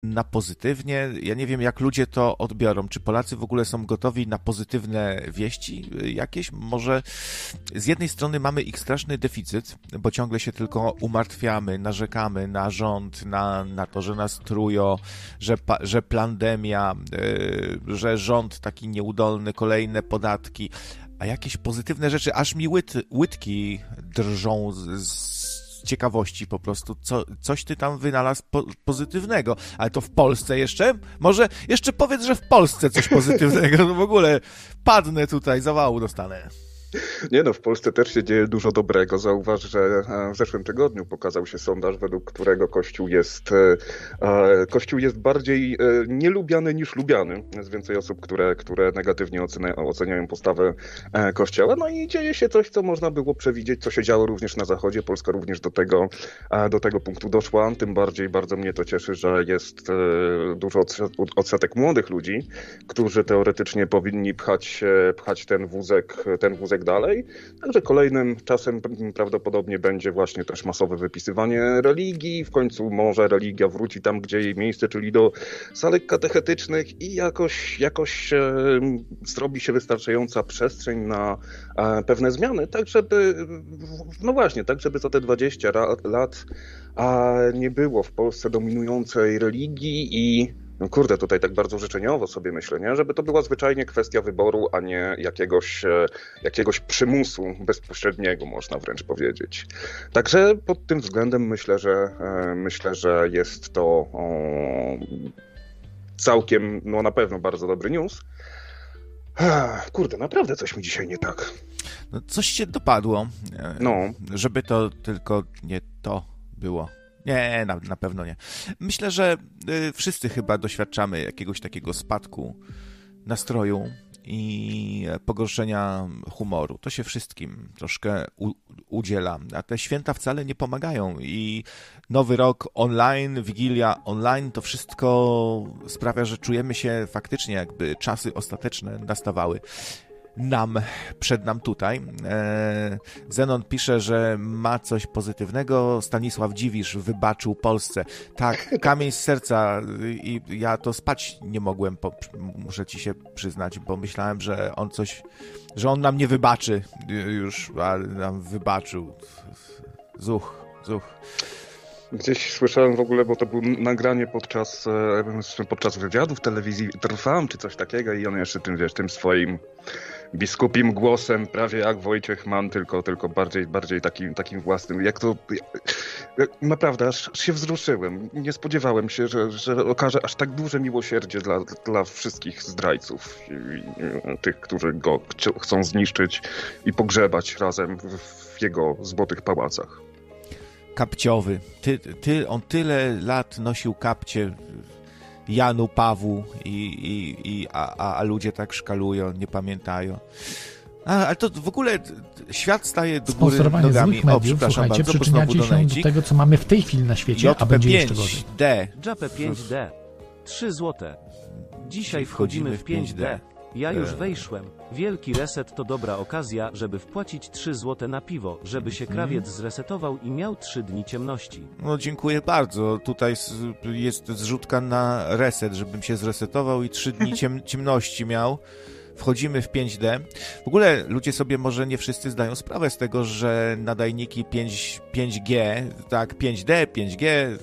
na pozytywnie. Ja nie wiem, jak ludzie to odbiorą. Czy Polacy w ogóle są gotowi na pozytywne wieści jakieś? Może z jednej strony mamy ich straszny deficyt, bo ciągle się tylko umartwiamy, narzekamy na rząd, na to, że nas trują, że pandemia, że rząd taki nieudolny, kolejne podatki, a jakieś pozytywne rzeczy, aż mi łydki drżą z ciekawości po prostu, coś ty tam wynalazł pozytywnego, ale to w Polsce jeszcze? Może jeszcze powiedz, że w Polsce coś pozytywnego, to w ogóle padnę tutaj, zawału dostanę. Nie no, w Polsce też się dzieje dużo dobrego. Zauważ, że w zeszłym tygodniu pokazał się sondaż, według którego Kościół jest bardziej nielubiany niż lubiany. Jest więcej osób, które negatywnie oceniają postawę Kościoła. No i dzieje się coś, co można było przewidzieć, co się działo również na Zachodzie. Polska również do tego punktu doszła. Tym bardziej bardzo mnie to cieszy, że jest dużo odsetek młodych ludzi, którzy teoretycznie powinni pchać ten wózek dalej. Także kolejnym czasem prawdopodobnie będzie właśnie też masowe wypisywanie religii. W końcu może religia wróci tam, gdzie jej miejsce, czyli do salek katechetycznych i jakoś zrobi się wystarczająca przestrzeń na pewne zmiany, tak żeby za te 20 lat nie było w Polsce dominującej religii i no kurde, tutaj tak bardzo życzeniowo sobie myślę, nie? Żeby to była zwyczajnie kwestia wyboru, a nie jakiegoś przymusu bezpośredniego, można wręcz powiedzieć. Także pod tym względem myślę, że jest to całkiem, no na pewno bardzo dobry news. Kurde, naprawdę coś mi dzisiaj nie tak. No coś cię dopadło, no. Żeby to tylko nie to było. Nie, na pewno nie. Myślę, że wszyscy chyba doświadczamy jakiegoś takiego spadku nastroju i pogorszenia humoru. To się wszystkim troszkę udziela, a te święta wcale nie pomagają i Nowy Rok online, Wigilia online, to wszystko sprawia, że czujemy się faktycznie jakby czasy ostateczne nastawały. Przed nam tutaj. Zenon pisze, że ma coś pozytywnego. Stanisław Dziwisz wybaczył Polsce. Tak, kamień z serca i ja to spać nie mogłem, muszę ci się przyznać, bo myślałem, że on nam nie wybaczy już, ale nam wybaczył. Zuch. Gdzieś słyszałem w ogóle, bo to było nagranie podczas wywiadu w telewizji Trwam, czy coś takiego i on jeszcze tym swoim biskupim głosem, prawie jak Wojciech Mann, tylko bardziej takim własnym. Naprawdę, aż się wzruszyłem. Nie spodziewałem się, że okaże aż tak duże miłosierdzie dla wszystkich zdrajców i tych, którzy go chcą zniszczyć i pogrzebać razem w jego złotych pałacach. Kapciowy. On tyle lat nosił kapcie Janu Pawłu a ludzie tak szkalują, nie pamiętają. Ale to w ogóle świat staje do góry nogami. Złych mediów, słuchajcie, przyczyniacie się do tego, co mamy w tej chwili na świecie, a będzie jeszcze gorzej. JP 5D. 3 złote. Dzisiaj wchodzimy w 5D. Ja już wejszłem. Wielki reset to dobra okazja, żeby wpłacić 3 złote na piwo, żeby się krawiec zresetował i miał 3 dni ciemności. No dziękuję bardzo. Tutaj jest zrzutka na reset, żebym się zresetował i 3 dni ciemności miał. Wchodzimy w 5D. W ogóle ludzie sobie może nie wszyscy zdają sprawę z tego, że nadajniki 5G, tak, 5D, 5G,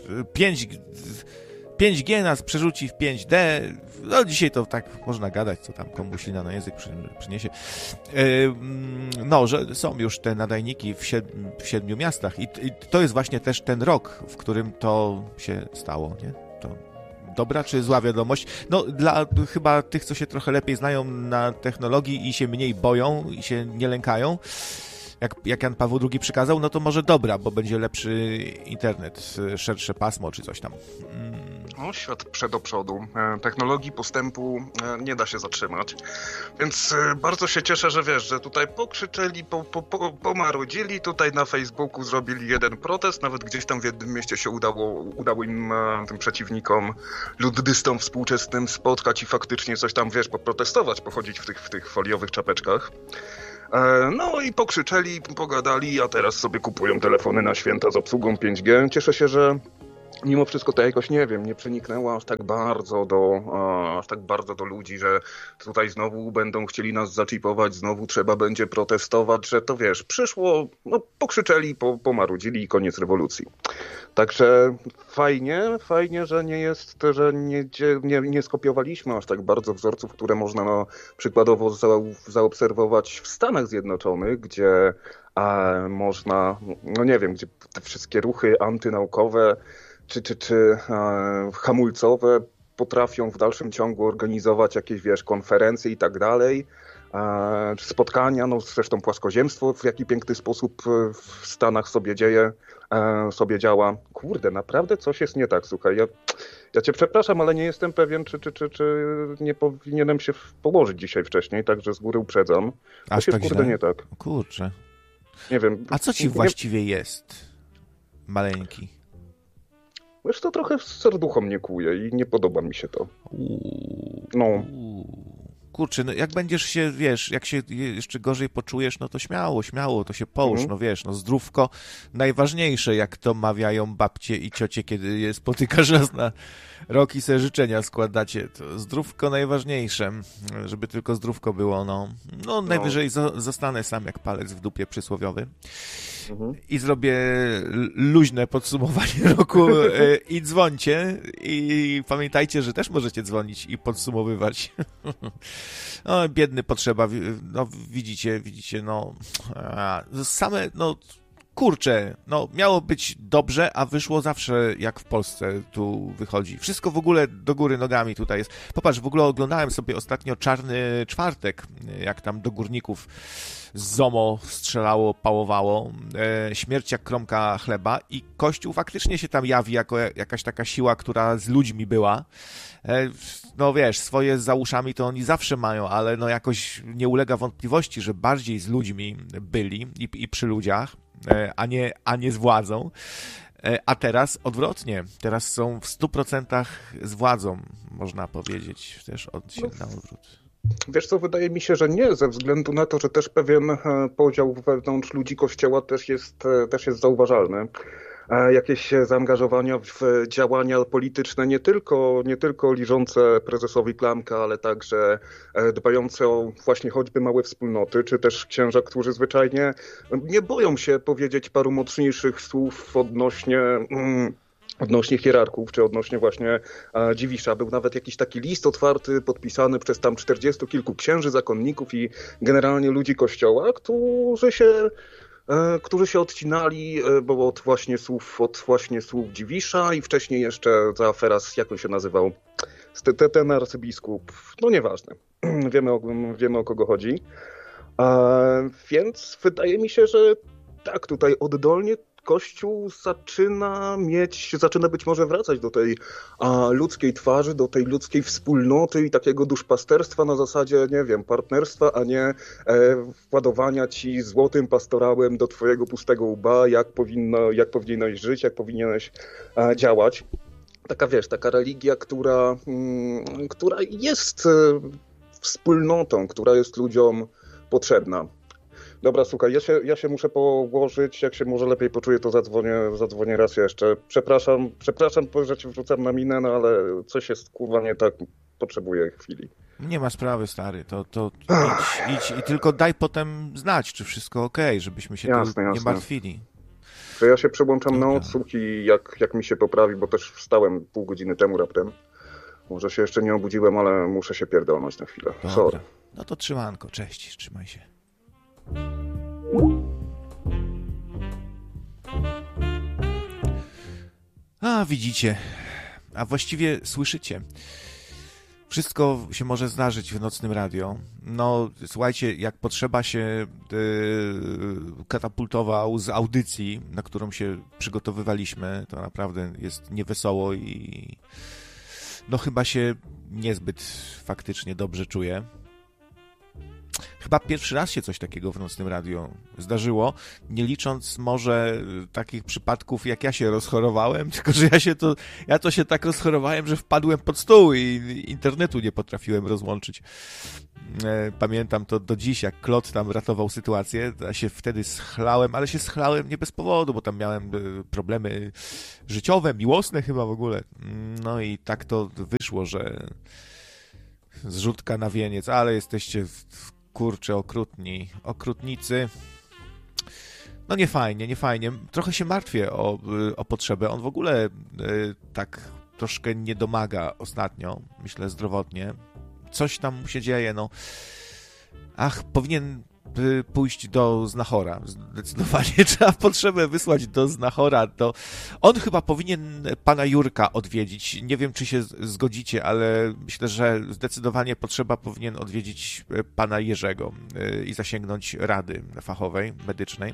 5G nas przerzuci w 5D. No dzisiaj to tak można gadać, co tam komuś lina na język przyniesie. No, że są już te nadajniki w 7 miastach i to jest właśnie też ten rok, w którym to się stało, nie? To dobra czy zła wiadomość? No, dla chyba tych, co się trochę lepiej znają na technologii i się mniej boją i się nie lękają, jak Jan Paweł II przykazał, no to może dobra, bo będzie lepszy internet, szersze pasmo czy coś tam. No, świat do przodu. Technologii postępu nie da się zatrzymać. Więc bardzo się cieszę, że wiesz, że tutaj pokrzyczeli, pomarudzili, tutaj na Facebooku zrobili jeden protest, nawet gdzieś tam w jednym mieście się udało im, tym przeciwnikom, luddystom współczesnym spotkać i faktycznie coś tam, wiesz, poprotestować, pochodzić w tych foliowych czapeczkach. No i pokrzyczeli, pogadali, a teraz sobie kupują telefony na święta z obsługą 5G. Cieszę się, że mimo wszystko to jakoś, nie wiem, nie przeniknęło aż tak bardzo do ludzi, że tutaj znowu będą chcieli nas zaczipować, znowu trzeba będzie protestować, że to wiesz, przyszło, no pokrzyczeli, pomarudzili i koniec rewolucji. Także fajnie, że nie skopiowaliśmy aż tak bardzo wzorców, które można przykładowo zaobserwować w Stanach Zjednoczonych, gdzie można, no nie wiem, gdzie te wszystkie ruchy antynaukowe czy hamulcowe potrafią w dalszym ciągu organizować jakieś, wiesz, konferencje i tak dalej, czy spotkania, no zresztą płaskoziemstwo w jaki piękny sposób w Stanach sobie działa. Kurde, naprawdę coś jest nie tak, słuchaj, ja cię przepraszam, ale nie jestem pewien, czy nie powinienem się położyć dzisiaj wcześniej, także z góry uprzedzam. Aż coś tak jest, kurde, źle? nie tak. Kurczę. Nie wiem. A co ci właściwie jest, maleńki? Wiesz, to trochę serducho mnie kłuje i nie podoba mi się to. No. Kurczę, no jak będziesz się, wiesz, jak się jeszcze gorzej poczujesz, no to śmiało, to się połóż, no wiesz, no zdrówko najważniejsze, jak to mawiają babcie i ciocie, kiedy je spotykasz raz na rok i sobie życzenia składacie. To zdrówko najważniejsze, żeby tylko zdrówko było, no. No najwyżej zostanę sam jak palec w dupie przysłowiowy. I zrobię luźne podsumowanie roku i dzwońcie i pamiętajcie, że też możecie dzwonić i podsumowywać. No, biedny potrzeba, no widzicie, no same, no kurczę, no miało być dobrze, a wyszło zawsze jak w Polsce tu wychodzi. Wszystko w ogóle do góry nogami tutaj jest. Popatrz, w ogóle oglądałem sobie ostatnio Czarny Czwartek, jak tam do górników z ZOMO strzelało, pałowało, śmierć jak kromka chleba i Kościół faktycznie się tam jawi jako jakaś taka siła, która z ludźmi była. No wiesz, swoje za uszami to oni zawsze mają, ale no jakoś nie ulega wątpliwości, że bardziej z ludźmi byli i przy ludziach, a nie z władzą. A teraz odwrotnie. Teraz są w 100% z władzą, można powiedzieć, też na odwrót. Wiesz co, wydaje mi się, że nie, ze względu na to, że też pewien podział wewnątrz ludzi Kościoła też jest zauważalny. Jakieś zaangażowania w działania polityczne nie tylko liżące prezesowi klamkę, ale także dbające o właśnie choćby małe wspólnoty, czy też księża, którzy zwyczajnie nie boją się powiedzieć paru mocniejszych słów odnośnie hierarchów, czy odnośnie właśnie Dziwisza. Był nawet jakiś taki list otwarty, podpisany przez tam 40 kilku księży, zakonników i generalnie ludzi Kościoła, którzy się odcinali od właśnie słów Dziwisza i wcześniej jeszcze za afera, jak on się nazywał, ten arcybiskup, no nieważne, wiemy o kogo chodzi. Więc wydaje mi się, że tak, tutaj oddolnie Kościół zaczyna być może wracać do tej ludzkiej twarzy, do tej ludzkiej wspólnoty i takiego duszpasterstwa na zasadzie, nie wiem, partnerstwa, a nie władowania ci złotym pastorałem do twojego pustego łba, jak powinieneś żyć, jak powinieneś działać. Taka religia, która jest wspólnotą, która jest ludziom potrzebna. Dobra, słuchaj, ja się muszę położyć, jak się może lepiej poczuję, to zadzwonię raz jeszcze. Przepraszam, że cię wrzucam na minę, no ale coś jest, kurwa, nie tak, potrzebuję chwili. Nie ma sprawy, stary, to idź i tylko daj potem znać, czy wszystko okej, żebyśmy się jasne. Nie martwili. To ja się przełączam na odsłuch i jak mi się poprawi, bo też wstałem pół godziny temu raptem. Może się jeszcze nie obudziłem, ale muszę się pierdolnąć na chwilę. Dobra. Sorry. No to trzymanko, cześć, trzymaj się. A, widzicie, a właściwie słyszycie. Wszystko się może zdarzyć w nocnym radio. No, słuchajcie, jak potrzeba się katapultował z audycji, na którą się przygotowywaliśmy, to naprawdę jest niewesoło i no chyba się niezbyt faktycznie dobrze czuję. chyba pierwszy raz się coś takiego w Nocnym Radio zdarzyło, nie licząc może takich przypadków, jak ja się rozchorowałem, tylko że ja to się tak rozchorowałem, że wpadłem pod stół i internetu nie potrafiłem rozłączyć. Pamiętam to do dziś, jak Klot tam ratował sytuację, ja się wtedy schlałem, ale się schlałem nie bez powodu, bo tam miałem problemy życiowe, miłosne chyba w ogóle. No i tak to wyszło, że zrzutka na wieniec, ale jesteście, kurczę, okrutnicy. No nie fajnie. Trochę się martwię o potrzebę. On w ogóle tak troszkę nie domaga ostatnio, myślę zdrowotnie. Coś tam mu się dzieje, no. Powinien pójść do znachora. Zdecydowanie trzeba potrzebę wysłać do znachora. On chyba powinien pana Jurka odwiedzić. Nie wiem, czy się zgodzicie, ale myślę, że zdecydowanie powinien odwiedzić pana Jerzego i zasięgnąć rady fachowej, medycznej.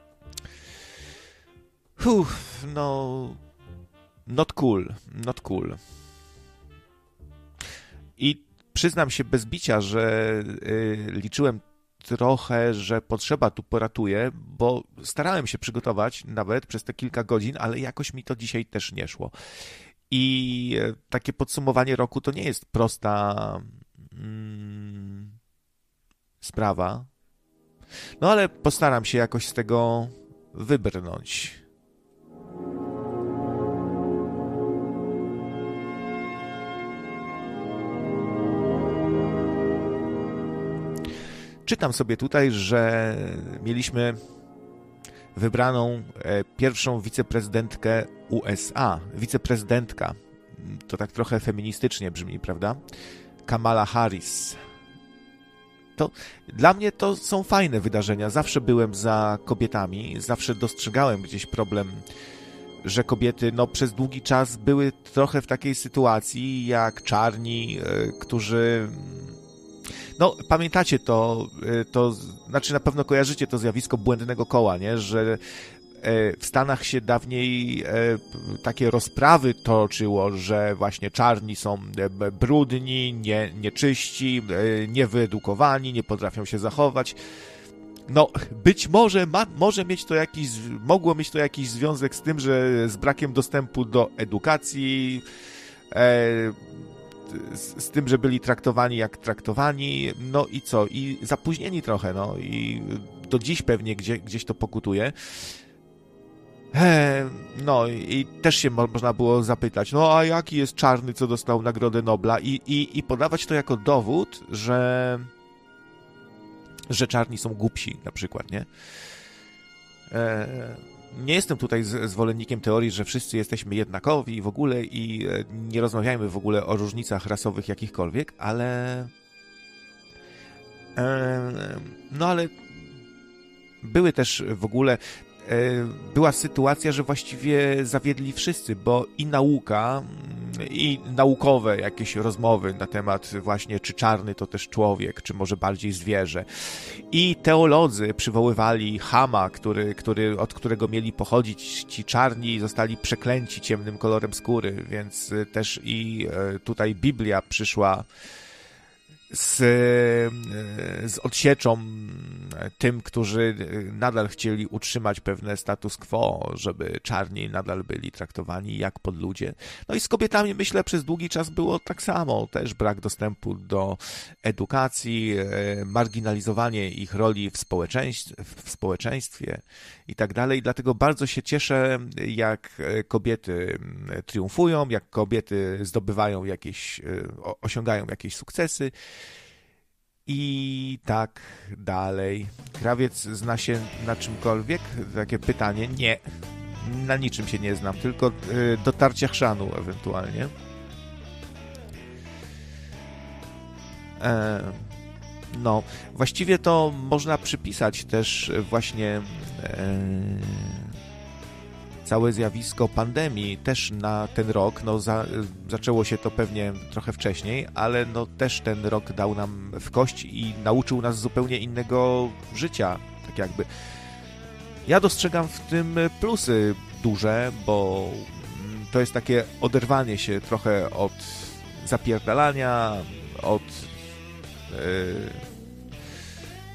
No... Not cool. I przyznam się bez bicia, że liczyłem trochę, że potrzeba tu poratuje, bo starałem się przygotować nawet przez te kilka godzin, ale jakoś mi to dzisiaj też nie szło. I takie podsumowanie roku to nie jest prosta sprawa. No ale postaram się jakoś z tego wybrnąć. Czytam sobie tutaj, że mieliśmy wybraną pierwszą wiceprezydentkę USA. Wiceprezydentka. To tak trochę feministycznie brzmi, prawda? Kamala Harris. Dla mnie to są fajne wydarzenia. Zawsze byłem za kobietami. Zawsze dostrzegałem gdzieś problem, że kobiety przez długi czas były trochę w takiej sytuacji jak czarni, którzy... pamiętacie to znaczy na pewno kojarzycie to zjawisko błędnego koła, nie? Że w Stanach się dawniej takie rozprawy toczyło, że właśnie czarni są brudni, nieczyści, niewyedukowani, nie potrafią się zachować. Być może mogło mieć to jakiś związek z tym, że z brakiem dostępu do edukacji, z tym, że byli traktowani jak traktowani, i co? I zapóźnieni trochę, i do dziś pewnie gdzieś to pokutuje. I też się można było zapytać, a jaki jest czarny, co dostał Nagrodę Nobla i podawać to jako dowód, że czarni są głupsi, na przykład, nie? Nie jestem tutaj zwolennikiem teorii, że wszyscy jesteśmy jednakowi w ogóle i nie rozmawiajmy w ogóle o różnicach rasowych jakichkolwiek, ale ale były też w ogóle była sytuacja, że właściwie zawiedli wszyscy, bo i nauka, i naukowe jakieś rozmowy na temat właśnie, czy czarny to też człowiek, czy może bardziej zwierzę. I teolodzy przywoływali Hama, od którego mieli pochodzić ci czarni, zostali przeklęci ciemnym kolorem skóry, więc też i tutaj Biblia przyszła z odsieczą tym, którzy nadal chcieli utrzymać pewne status quo, żeby czarni nadal byli traktowani jak podludzie. I z kobietami, myślę, przez długi czas było tak samo. Też brak dostępu do edukacji, marginalizowanie ich roli w społeczeństwie i tak dalej. Dlatego bardzo się cieszę, jak kobiety triumfują, jak kobiety zdobywają osiągają jakieś sukcesy. I tak dalej. Krawiec zna się na czymkolwiek? Takie pytanie. Nie. Na niczym się nie znam, tylko dotarcia chrzanu ewentualnie. Właściwie to można przypisać też właśnie całe zjawisko pandemii też na ten rok. Zaczęło się to pewnie trochę wcześniej, ale też ten rok dał nam w kość i nauczył nas zupełnie innego życia, tak jakby. Ja dostrzegam w tym plusy duże, bo to jest takie oderwanie się trochę od zapierdalania, od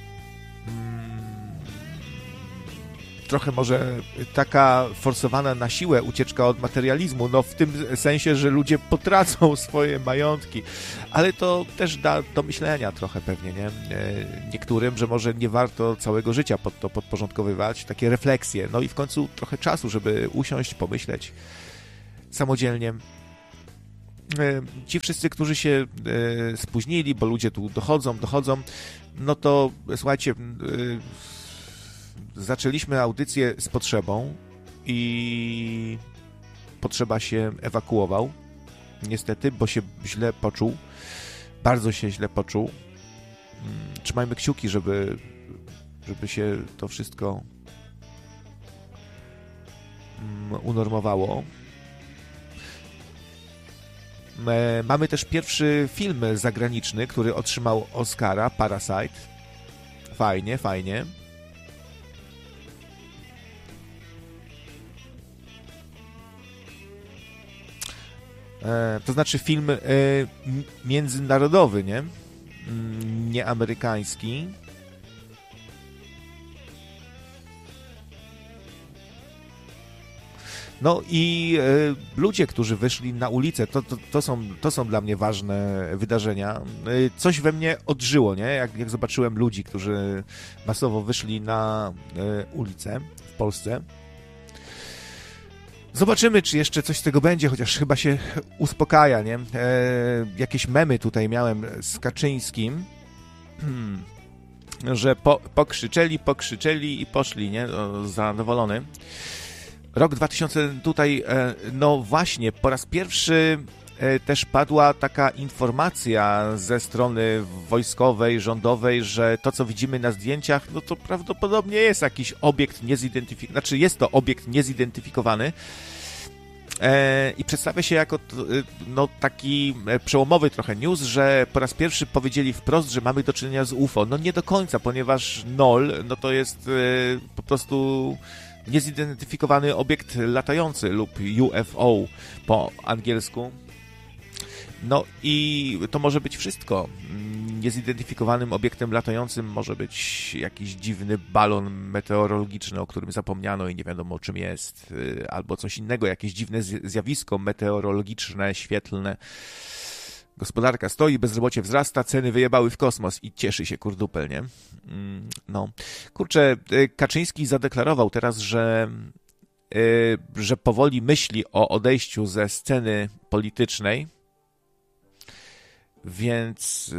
trochę może taka forsowana na siłę ucieczka od materializmu, no w tym sensie, że ludzie potracą swoje majątki, ale to też da do myślenia trochę pewnie, nie? Niektórym, że może nie warto całego życia pod to podporządkowywać, takie refleksje, no i w końcu trochę czasu, żeby usiąść, pomyśleć samodzielnie. Ci wszyscy, którzy się spóźnili, bo ludzie tu dochodzą, no to słuchajcie, zaczęliśmy audycję z potrzebą i potrzeba się ewakuował, niestety, bo się źle poczuł, bardzo się źle poczuł. Trzymajmy kciuki, żeby się to wszystko unormowało. Mamy też pierwszy film zagraniczny, który otrzymał Oscara, Parasite. Fajnie. To znaczy film międzynarodowy, nie? Nie amerykański. No i ludzie, którzy wyszli na ulicę, to są dla mnie ważne wydarzenia. Coś we mnie odżyło, nie? Jak zobaczyłem ludzi, którzy masowo wyszli na ulicę w Polsce. Zobaczymy, czy jeszcze coś z tego będzie, chociaż chyba się uspokaja, nie? Jakieś memy tutaj miałem z Kaczyńskim, że pokrzyczeli i poszli, nie? Zadowolony. Rok 2000 tutaj, no właśnie, po raz pierwszy też padła taka informacja ze strony wojskowej, rządowej, że to, co widzimy na zdjęciach, no to prawdopodobnie jest jakiś obiekt niezidentyfikowany, znaczy jest to obiekt niezidentyfikowany i przedstawia się jako no, taki przełomowy trochę news, że po raz pierwszy powiedzieli wprost, że mamy do czynienia z UFO. No nie do końca, ponieważ NOL, no to jest po prostu niezidentyfikowany obiekt latający lub UFO po angielsku. No i to może być wszystko. Niezidentyfikowanym obiektem latającym może być jakiś dziwny balon meteorologiczny, o którym zapomniano i nie wiadomo czym jest, albo coś innego, jakieś dziwne zjawisko meteorologiczne, świetlne. Gospodarka stoi, bezrobocie wzrasta, ceny wyjebały w kosmos i cieszy się kurdupel, nie? No. Kurczę, Kaczyński zadeklarował teraz, że powoli myśli o odejściu ze sceny politycznej, więc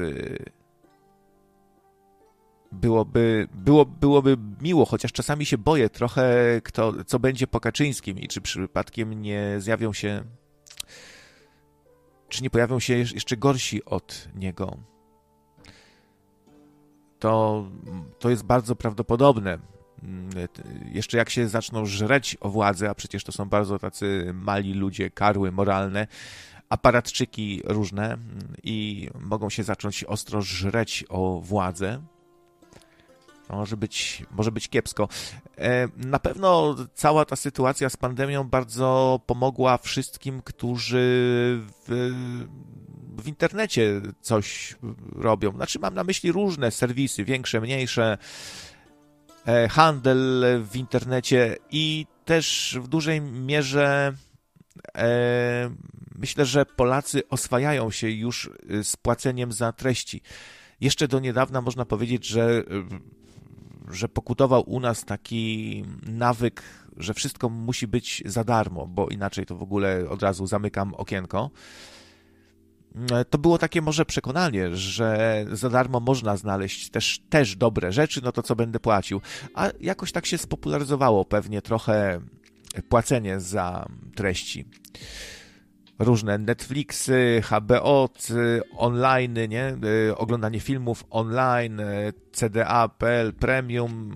byłoby miło, chociaż czasami się boję trochę, co będzie po Kaczyńskim i czy przypadkiem nie zjawią się, czy nie pojawią się jeszcze gorsi od niego. To jest bardzo prawdopodobne. Jeszcze jak się zaczną żreć o władzę, a przecież to są bardzo tacy mali ludzie, karły moralne, aparatczyki różne i mogą się zacząć ostro żreć o władzę. Może być kiepsko. Na pewno cała ta sytuacja z pandemią bardzo pomogła wszystkim, którzy w internecie coś robią. Znaczy mam na myśli różne serwisy, większe, mniejsze, handel w internecie i też w dużej mierze myślę, że Polacy oswajają się już z płaceniem za treści. Jeszcze do niedawna można powiedzieć, że pokutował u nas taki nawyk, że wszystko musi być za darmo, bo inaczej to w ogóle od razu zamykam okienko. To było takie może przekonanie, że za darmo można znaleźć też dobre rzeczy, no to co będę płacił. A jakoś tak się spopularyzowało pewnie trochę płacenie za treści. Różne Netflixy, HBO, online, nie? Oglądanie filmów online, CDA.pl, Premium,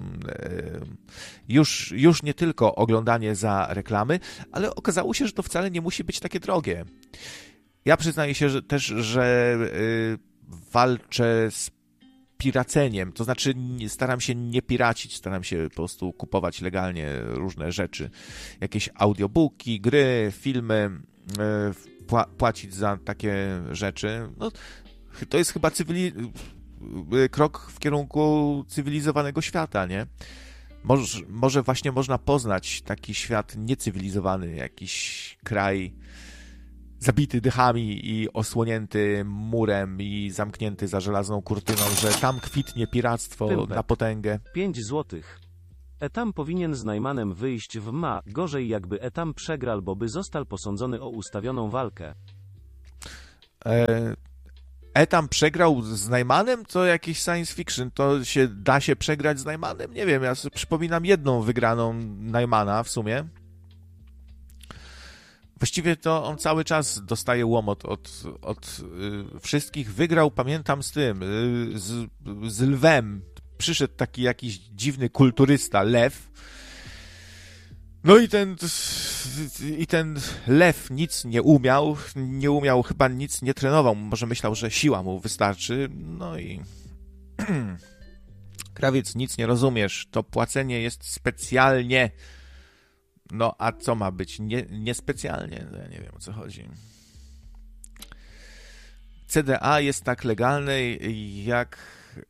już nie tylko oglądanie za reklamy, ale okazało się, że to wcale nie musi być takie drogie. Ja przyznaję się że walczę z piraceniem, to znaczy staram się nie piracić, staram się po prostu kupować legalnie różne rzeczy, jakieś audiobooki, gry, filmy, płacić za takie rzeczy. No, to jest chyba krok w kierunku cywilizowanego świata, nie? może właśnie można poznać taki świat niecywilizowany, jakiś kraj zabity dychami i osłonięty murem i zamknięty za żelazną kurtyną, że tam kwitnie piractwo na potęgę. 5 złotych. Etam powinien z Najmanem wyjść w ma, gorzej jakby Etam przegrał, bo by został posądzony o ustawioną walkę. Etam przegrał z Najmanem? To jakiś science fiction. To da się przegrać z Najmanem? Nie wiem, ja sobie przypominam jedną wygraną Najmana w sumie. Właściwie to on cały czas dostaje łomot od wszystkich. Wygrał, pamiętam, z tym, z lwem. Przyszedł taki jakiś dziwny kulturysta, lew. No i ten lew nic nie umiał, chyba nic nie trenował, może myślał, że siła mu wystarczy, no i krawiec, nic nie rozumiesz, to płacenie jest specjalnie, no a co ma być niespecjalnie, ja nie wiem, o co chodzi. CDA jest tak legalne jak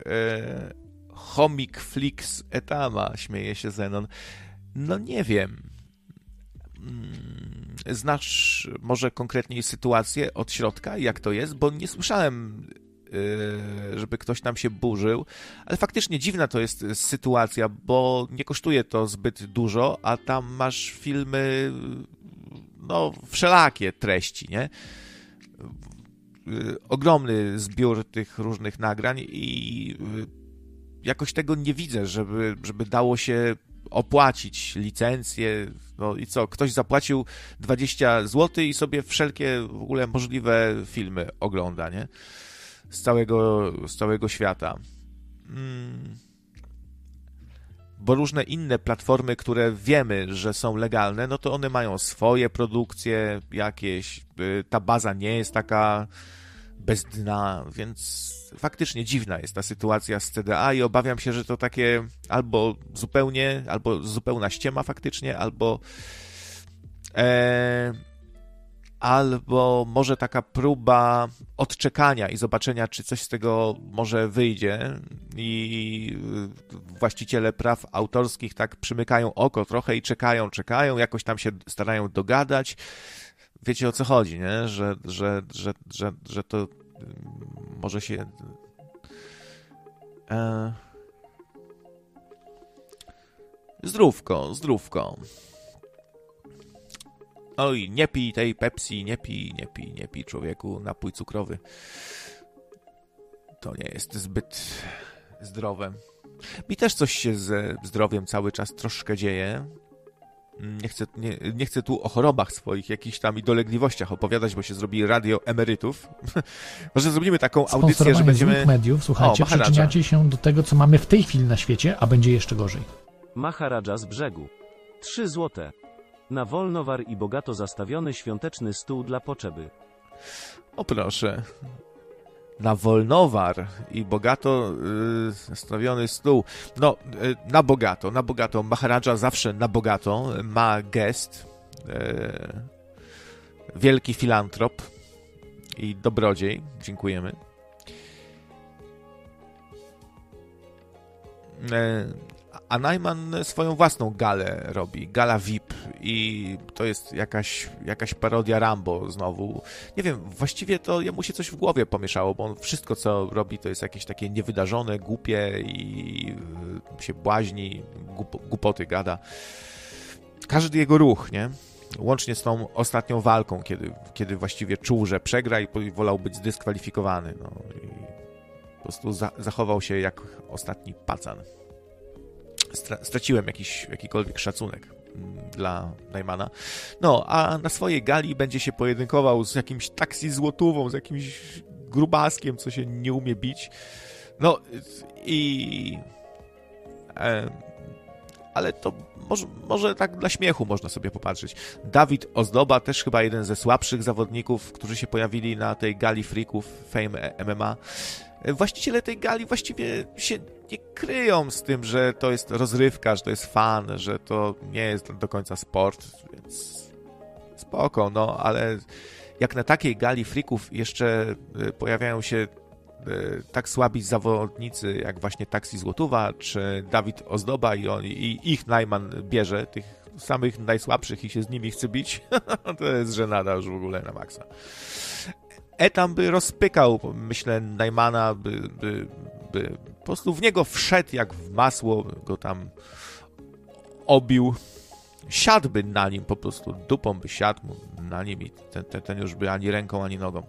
Homik Flix Etama, śmieje się Zenon. No nie wiem. Znasz może konkretniej sytuację od środka, jak to jest? Bo nie słyszałem, żeby ktoś tam się burzył, ale faktycznie dziwna to jest sytuacja, bo nie kosztuje to zbyt dużo, a tam masz filmy, no wszelakie treści, nie? Ogromny zbiór tych różnych nagrań i jakoś tego nie widzę, żeby dało się opłacić licencję, no i co, ktoś zapłacił 20 zł i sobie wszelkie w ogóle możliwe filmy ogląda, nie? Z całego świata. Bo różne inne platformy, które wiemy, że są legalne, no to one mają swoje produkcje jakieś, ta baza nie jest taka bez dna, więc faktycznie dziwna jest ta sytuacja z CDA i obawiam się, że to takie albo zupełna ściema faktycznie, albo może taka próba odczekania i zobaczenia, czy coś z tego może wyjdzie i właściciele praw autorskich tak przymykają oko trochę i czekają, jakoś tam się starają dogadać. Wiecie, o co chodzi, nie? Że to może się zdrówko. Oj, nie pij tej Pepsi, nie pij, człowieku, napój cukrowy. To nie jest zbyt zdrowe. Mi też coś się ze zdrowiem cały czas troszkę dzieje. Nie chcę tu o chorobach swoich, jakichś tam i dolegliwościach opowiadać, bo się zrobi radio emerytów. Może zrobimy taką audycję, że będziemy... mediów, słuchajcie, przyczyniacie się do tego, co mamy w tej chwili na świecie, a będzie jeszcze gorzej. Maharadża z brzegu. 3 złote. Na Wolnowar i bogato zastawiony świąteczny stół dla potrzeby. O proszę. Na Wolnowar i bogato zastawiony stół. No, na bogato. Maharadża zawsze na bogato. Ma gest. Wielki filantrop i dobrodziej. Dziękujemy. A Najman swoją własną galę robi, gala VIP i to jest jakaś parodia Rambo znowu. Nie wiem, właściwie to jemu się coś w głowie pomieszało, bo on wszystko, co robi, to jest jakieś takie niewydarzone, głupie i się błaźni, głupoty gada. Każdy jego ruch, nie? Łącznie z tą ostatnią walką, kiedy właściwie czuł, że przegra i wolał być zdyskwalifikowany. No i po prostu zachował się jak ostatni pacan. Straciłem jakikolwiek szacunek dla Najmana. No, a na swojej gali będzie się pojedynkował z jakimś taksi złotówą, z jakimś grubaskiem, co się nie umie bić. No i... ale to może tak dla śmiechu można sobie popatrzeć. Dawid Ozdoba, też chyba jeden ze słabszych zawodników, którzy się pojawili na tej gali freaków Fame MMA. Właściciele tej gali właściwie się nie kryją z tym, że to jest rozrywka, że to jest fan, że to nie jest do końca sport, więc spoko, no, ale jak na takiej gali freaków jeszcze pojawiają się tak słabi zawodnicy jak właśnie Taksi Złotówa czy Dawid Ozdoba i ich Najman bierze tych samych najsłabszych i się z nimi chce bić, to jest żenada już w ogóle na maksa. Etam by rozpykał, myślę, Najmana, by po prostu w niego wszedł jak w masło, go tam obił, siadłby na nim po prostu, dupą by siadł na nim i ten już by ani ręką, ani nogą.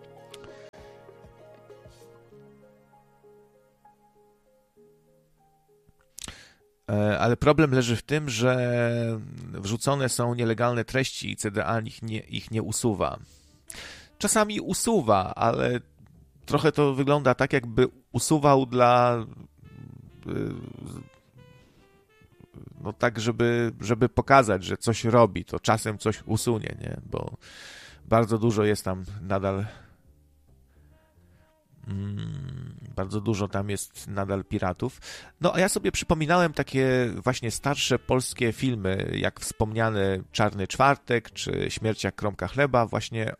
Ale problem leży w tym, że wrzucone są nielegalne treści i CDA ich nie usuwa. Czasami usuwa, ale trochę to wygląda tak, jakby usuwał no tak, żeby pokazać, że coś robi, to czasem coś usunie, nie? Bo bardzo dużo jest tam nadal bardzo dużo tam jest nadal piratów. No a ja sobie przypominałem takie właśnie starsze polskie filmy, jak wspomniany Czarny Czwartek, czy Śmierć jak kromka chleba, właśnie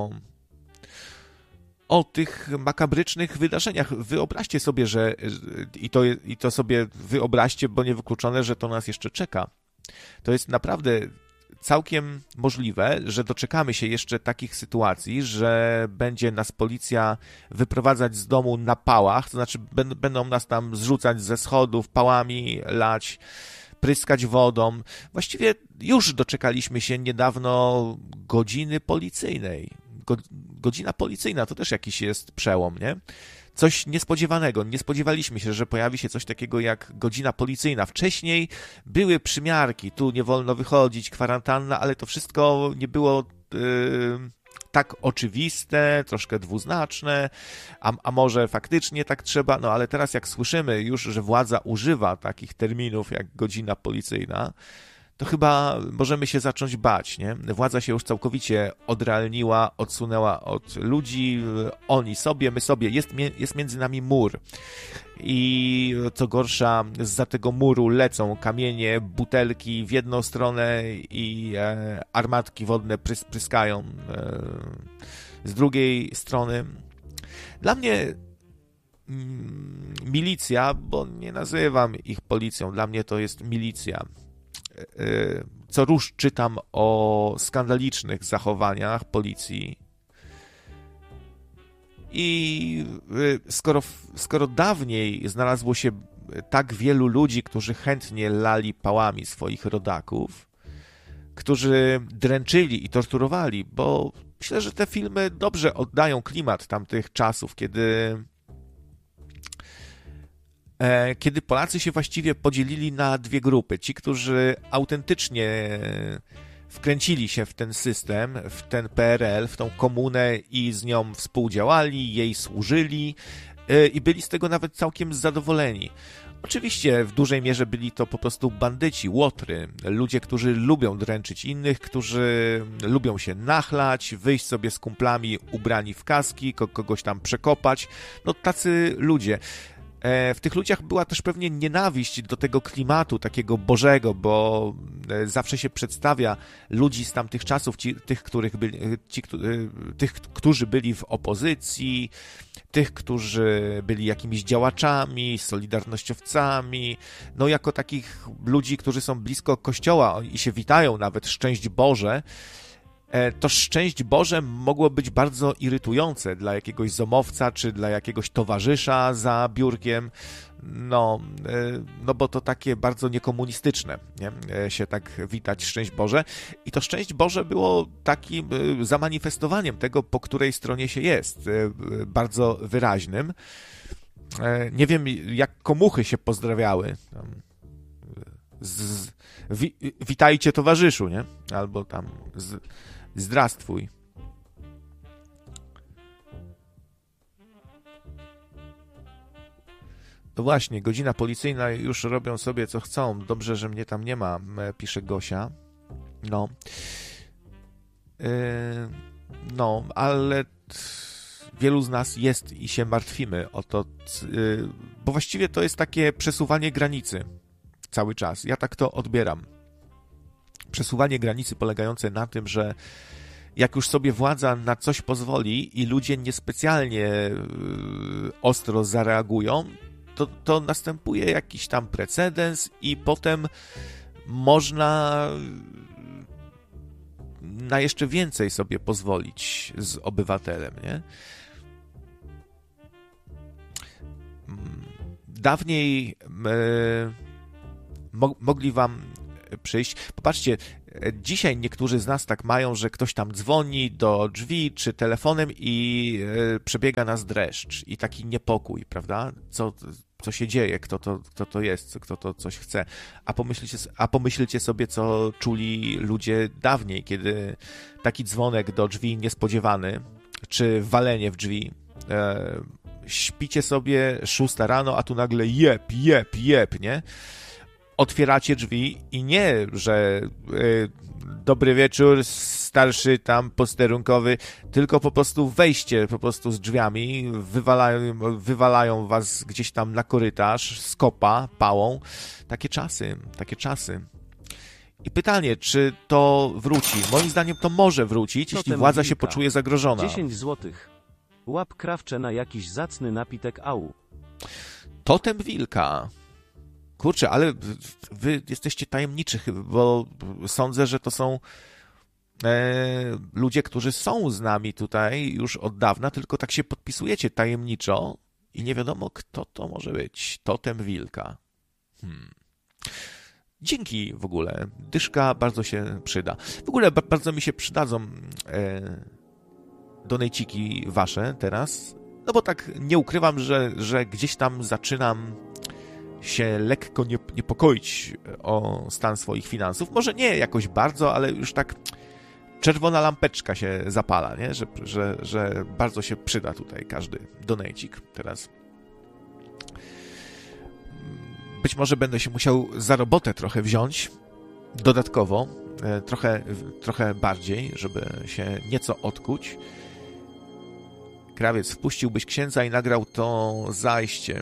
o tych makabrycznych wydarzeniach. Wyobraźcie sobie, że i to sobie wyobraźcie, bo niewykluczone, że to nas jeszcze czeka. To jest naprawdę całkiem możliwe, że doczekamy się jeszcze takich sytuacji, że będzie nas policja wyprowadzać z domu na pałach, to znaczy będą nas tam zrzucać ze schodów, pałami lać, pryskać wodą. Właściwie już doczekaliśmy się niedawno godziny policyjnej. Godzina policyjna to też jakiś jest przełom, nie? Coś niespodziewanego. Nie spodziewaliśmy się, że pojawi się coś takiego jak godzina policyjna. Wcześniej były przymiarki, tu nie wolno wychodzić, kwarantanna, ale to wszystko nie było tak oczywiste, troszkę dwuznaczne, a może faktycznie tak trzeba, no ale teraz jak słyszymy już, że władza używa takich terminów jak godzina policyjna, to chyba możemy się zacząć bać, nie? Władza się już całkowicie odrealniła, odsunęła od ludzi, oni sobie, my sobie, jest między nami mur. I co gorsza, zza tego muru lecą kamienie, butelki w jedną stronę i armatki wodne pryskają z drugiej strony. Dla mnie milicja, bo nie nazywam ich policją, dla mnie to jest milicja. Co rusz czytam o skandalicznych zachowaniach policji i skoro dawniej znalazło się tak wielu ludzi, którzy chętnie lali pałami swoich rodaków, którzy dręczyli i torturowali, bo myślę, że te filmy dobrze oddają klimat tamtych czasów, kiedy Polacy się właściwie podzielili na dwie grupy. Ci, którzy autentycznie wkręcili się w ten system, w ten PRL, w tą komunę i z nią współdziałali, jej służyli i byli z tego nawet całkiem zadowoleni. Oczywiście w dużej mierze byli to po prostu bandyci, łotry, ludzie, którzy lubią dręczyć innych, którzy lubią się nachlać, wyjść sobie z kumplami ubrani w kaski, kogoś tam przekopać. No tacy ludzie. W tych ludziach była też pewnie nienawiść do tego klimatu takiego bożego, bo zawsze się przedstawia ludzi z tamtych czasów, tych, którzy byli w opozycji, tych, którzy byli jakimiś działaczami, solidarnościowcami, no jako takich ludzi, którzy są blisko Kościoła i się witają nawet, szczęść Boże. To szczęść Boże mogło być bardzo irytujące dla jakiegoś zomowca, czy dla jakiegoś towarzysza za biurkiem, no bo to takie bardzo niekomunistyczne, nie? Się tak witać, szczęść Boże. I to szczęść Boże było takim zamanifestowaniem tego, po której stronie się jest, bardzo wyraźnym. Nie wiem, jak komuchy się pozdrawiały. Witajcie towarzyszu, nie? Albo tam zdrastwuj. No właśnie, godzina policyjna, już robią sobie co chcą. Dobrze, że mnie tam nie ma, pisze Gosia. No, ale wielu z nas jest i się martwimy o to, bo właściwie to jest takie przesuwanie granicy cały czas. Ja tak to odbieram. Przesuwanie granicy polegające na tym, że jak już sobie władza na coś pozwoli i ludzie niespecjalnie ostro zareagują, to następuje jakiś tam precedens i potem można na jeszcze więcej sobie pozwolić z obywatelem, nie? Dawniej mogli wam przyjść. Popatrzcie, dzisiaj niektórzy z nas tak mają, że ktoś tam dzwoni do drzwi czy telefonem i przebiega nas dreszcz i taki niepokój, prawda? Co się dzieje, kto to jest, kto to coś chce. A pomyślcie sobie, co czuli ludzie dawniej, kiedy taki dzwonek do drzwi niespodziewany, czy walenie w drzwi. Śpicie sobie 6 rano, a tu nagle jep, nie? Otwieracie drzwi i nie, że dobry wieczór, starszy tam posterunkowy, tylko po prostu wejście po prostu z drzwiami, wywalają was gdzieś tam na korytarz, z kopa, pałą. Takie czasy. I pytanie, czy to wróci? Moim zdaniem to może wrócić, jeśli władza się poczuje zagrożona. 10 złotych. Łap krawcze na jakiś zacny napitek au. Totem wilka. Kurczę, ale wy jesteście tajemniczy, bo sądzę, że to są ludzie, którzy są z nami tutaj już od dawna, tylko tak się podpisujecie tajemniczo i nie wiadomo, kto to może być. Totem wilka. Dzięki w ogóle. Dyszka bardzo się przyda. W ogóle bardzo mi się przydadzą donejciki wasze teraz, no bo tak nie ukrywam, że gdzieś tam zaczynam się lekko niepokoić o stan swoich finansów. Może nie jakoś bardzo, ale już tak czerwona lampeczka się zapala, nie? Że bardzo się przyda tutaj każdy donejcik teraz. Być może będę się musiał za robotę trochę wziąć dodatkowo, trochę bardziej, żeby się nieco odkuć. Krawiec, wpuściłbyś księdza i nagrał to zajście.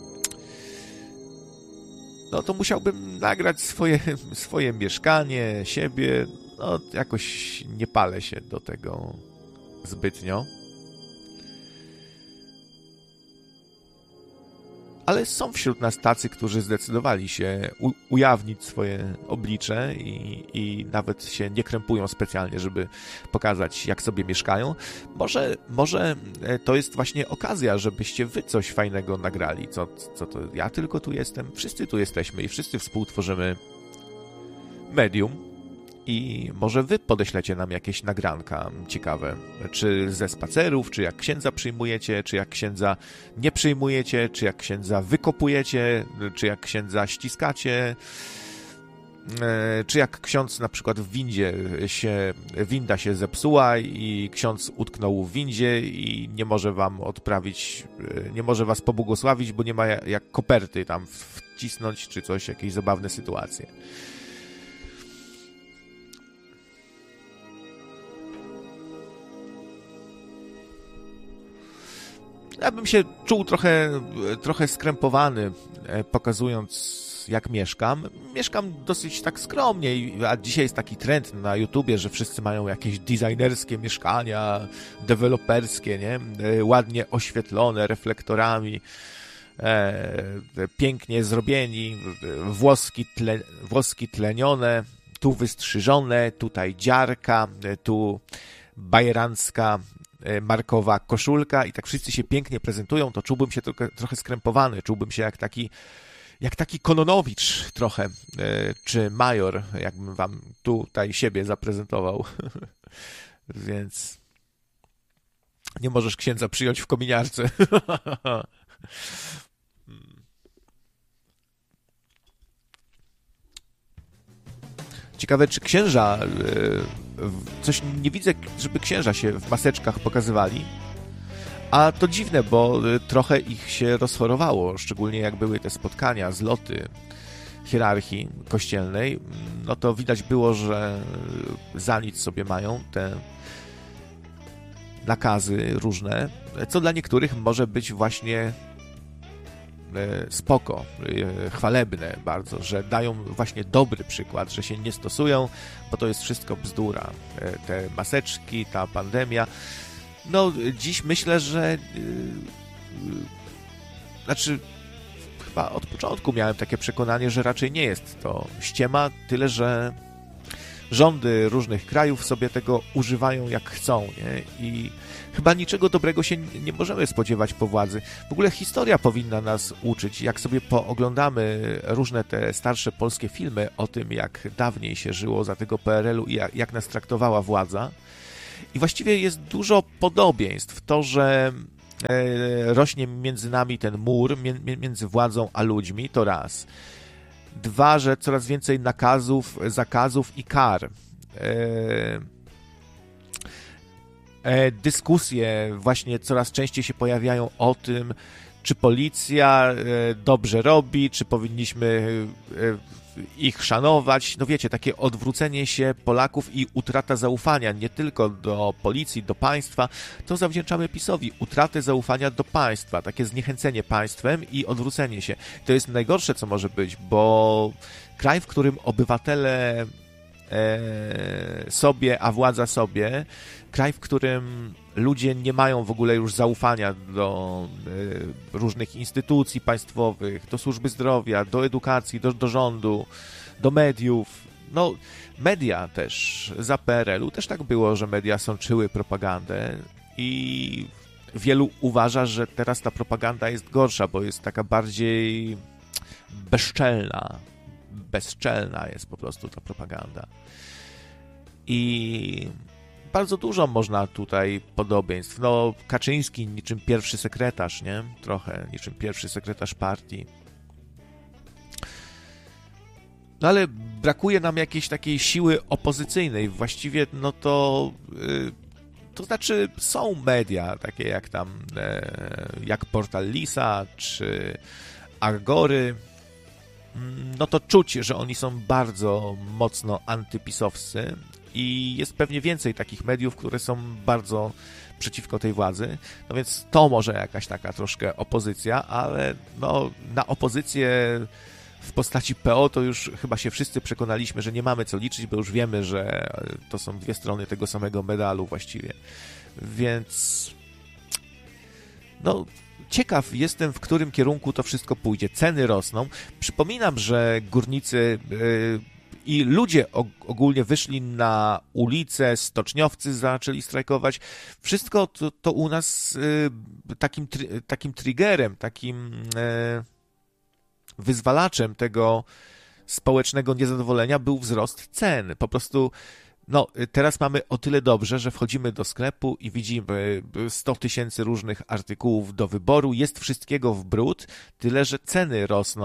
No to musiałbym nagrać swoje mieszkanie, siebie. No jakoś nie palę się do tego zbytnio. Ale są wśród nas tacy, którzy zdecydowali się ujawnić swoje oblicze i nawet się nie krępują specjalnie, żeby pokazać, jak sobie mieszkają. Może to jest właśnie okazja, żebyście wy coś fajnego nagrali. Co to ja tylko tu jestem? Wszyscy tu jesteśmy i wszyscy współtworzymy medium. I może wy podeślecie nam jakieś nagranka ciekawe, czy ze spacerów, czy jak księdza przyjmujecie, czy jak księdza nie przyjmujecie, czy jak księdza wykopujecie, czy jak księdza ściskacie, czy jak ksiądz na przykład w winda się zepsuła i ksiądz utknął w windzie i nie może wam odprawić, nie może was pobłogosławić, bo nie ma jak koperty tam wcisnąć, czy coś, jakieś zabawne sytuacje. Ja bym się czuł trochę skrępowany, pokazując, jak mieszkam. Mieszkam dosyć tak skromnie, a dzisiaj jest taki trend na YouTubie, że wszyscy mają jakieś designerskie mieszkania, deweloperskie, nie? Ładnie oświetlone reflektorami, pięknie zrobieni, włoski tlenione, tu wystrzyżone, tutaj dziarka, tu bajerancka markowa koszulka i tak wszyscy się pięknie prezentują, to czułbym się trochę skrępowany, czułbym się jak taki Kononowicz trochę, czy major, jakbym wam tutaj siebie zaprezentował. Więc nie możesz księdza przyjąć w kominiarce. Ciekawe, czy księża... Coś nie widzę, żeby księża się w maseczkach pokazywali. A to dziwne, bo trochę ich się rozchorowało, szczególnie jak były te spotkania, zloty hierarchii kościelnej. No to widać było, że za nic sobie mają te nakazy różne, co dla niektórych może być właśnie spoko, chwalebne bardzo, że dają właśnie dobry przykład, że się nie stosują, bo to jest wszystko bzdura. Te maseczki, ta pandemia. No, dziś myślę, że znaczy chyba od początku miałem takie przekonanie, że raczej nie jest to ściema, tyle że rządy różnych krajów sobie tego używają jak chcą, nie? I chyba niczego dobrego się nie możemy spodziewać po władzy. W ogóle historia powinna nas uczyć. Jak sobie pooglądamy różne te starsze polskie filmy o tym, jak dawniej się żyło za tego PRL-u i jak nas traktowała władza. I właściwie jest dużo podobieństw. To, że rośnie między nami ten mur, między władzą a ludźmi, to raz. Dwa, że coraz więcej nakazów, zakazów i kar. Dyskusje właśnie coraz częściej się pojawiają o tym, czy policja dobrze robi, czy powinniśmy ich szanować. No wiecie, takie odwrócenie się Polaków i utrata zaufania nie tylko do policji, do państwa, to zawdzięczamy PiS-owi. Utratę zaufania do państwa, takie zniechęcenie państwem i odwrócenie się. To jest najgorsze, co może być, bo kraj, w którym obywatele sobie, a władza sobie, kraj, w którym ludzie nie mają w ogóle już zaufania do różnych instytucji państwowych, do służby zdrowia, do edukacji, do rządu, do mediów. No, media też, za PRL-u też tak było, że media sączyły propagandę i wielu uważa, że teraz ta propaganda jest gorsza, bo jest taka bardziej bezczelna jest po prostu ta propaganda. I bardzo dużo można tutaj podobieństw. No, Kaczyński niczym pierwszy sekretarz, nie? Trochę niczym pierwszy sekretarz partii. No ale brakuje nam jakiejś takiej siły opozycyjnej. Właściwie, no to znaczy są media, takie jak tam, jak portal Lisa, czy Agory. No to czuć, że oni są bardzo mocno antypisowscy i jest pewnie więcej takich mediów, które są bardzo przeciwko tej władzy. No więc to może jakaś taka troszkę opozycja, ale no na opozycję w postaci PO to już chyba się wszyscy przekonaliśmy, że nie mamy co liczyć, bo już wiemy, że to są dwie strony tego samego medalu właściwie. Więc no ciekaw jestem, w którym kierunku to wszystko pójdzie. Ceny rosną. Przypominam, że górnicy i ludzie ogólnie wyszli na ulicę, stoczniowcy zaczęli strajkować. Wszystko to u nas takim triggerem, takim wyzwalaczem tego społecznego niezadowolenia był wzrost cen. Po prostu no, teraz mamy o tyle dobrze, że wchodzimy do sklepu i widzimy 100 000 różnych artykułów do wyboru, jest wszystkiego w bród, tyle że ceny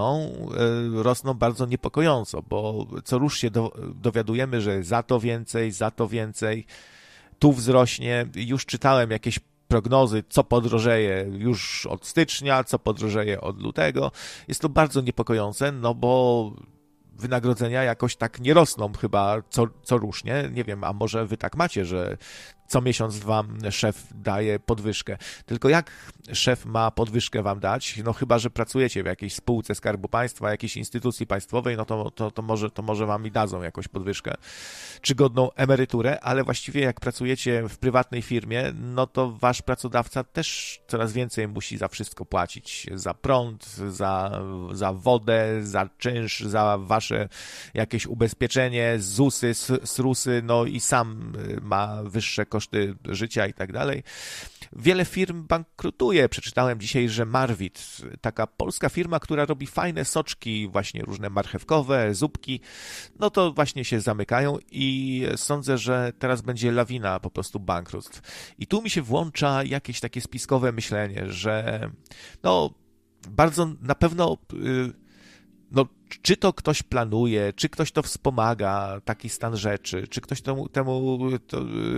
rosną bardzo niepokojąco, bo co rusz się dowiadujemy, że za to więcej, tu wzrośnie. Już czytałem jakieś prognozy, co podrożeje już od stycznia, co podrożeje od lutego. Jest to bardzo niepokojące, no bo wynagrodzenia jakoś tak nie rosną chyba co rusz, nie? Nie wiem, a może wy tak macie, że co miesiąc wam szef daje podwyżkę. Tylko jak szef ma podwyżkę wam dać? No chyba, że pracujecie w jakiejś spółce Skarbu Państwa, jakiejś instytucji państwowej, no to może wam i dadzą jakąś podwyżkę, czy godną emeryturę, ale właściwie jak pracujecie w prywatnej firmie, no to wasz pracodawca też coraz więcej musi za wszystko płacić. Za prąd, za wodę, za czynsz, za wasze jakieś ubezpieczenie, ZUS-y, SRUS-y, no i sam ma wyższe koszty życia i tak dalej. Wiele firm bankrutuje. Przeczytałem dzisiaj, że Marwit, taka polska firma, która robi fajne soczki, właśnie różne marchewkowe, zupki, no to właśnie się zamykają i sądzę, że teraz będzie lawina po prostu bankructw. I tu mi się włącza jakieś takie spiskowe myślenie, że no bardzo na pewno no, czy to ktoś planuje, czy ktoś to wspomaga, taki stan rzeczy, czy ktoś